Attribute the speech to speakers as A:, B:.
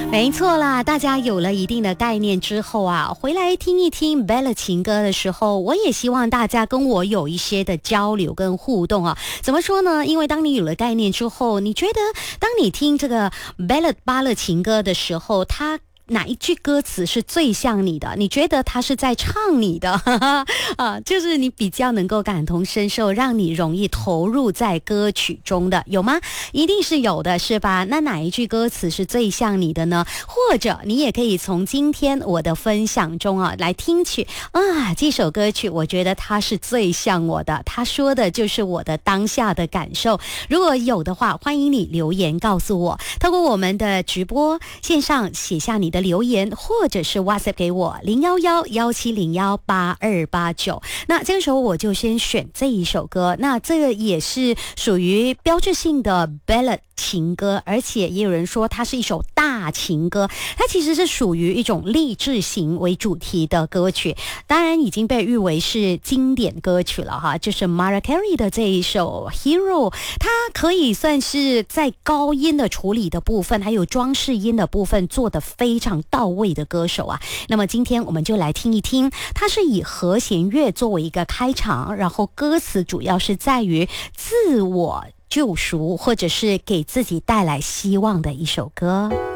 A: 没错啦，大家有了一定的概念之后啊，回来听一听 Bella 情歌的时候，我也希望大家跟我有一些的交流跟互动啊。怎么说呢？因为当你有了概念之后，你觉得当你听这个 Bella 巴勒情歌的时候，它哪一句歌词是最像你的？你觉得他是在唱你的就是你比较能够感同身受，让你容易投入在歌曲中的，有吗？一定是有的，是吧？那哪一句歌词是最像你的呢？或者你也可以从今天我的分享中来听取这首歌曲我觉得它是最像我的，它说的就是我的当下的感受。如果有的话，欢迎你留言告诉我，透过我们的直播线上写下你的留言，或者是 WhatsApp 给我011-1701-8289。那这个时候我就先选这一首歌，那这个也是属于标志性的 Ballad 情歌，而且也有人说它是一首大情歌，它其实是属于一种励志型为主题的歌曲，当然已经被誉为是经典歌曲了哈，就是 Mariah Carey 的这一首 Hero， 它可以算是在高音的处理的部分还有装饰音的部分做得非常到位的歌手啊。那么今天我们就来听一听，它是以和弦乐作为一个开场，然后歌词主要是在于自我救赎或者是给自己带来希望的一首歌。